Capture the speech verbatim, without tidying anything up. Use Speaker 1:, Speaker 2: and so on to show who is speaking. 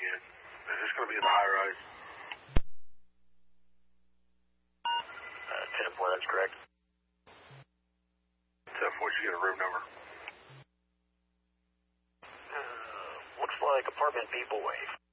Speaker 1: again. Is this going to be in the high rise?
Speaker 2: Uh, ten four, that's correct.
Speaker 1: ten four, did you get a room number?
Speaker 2: Uh, looks like apartment People Wave.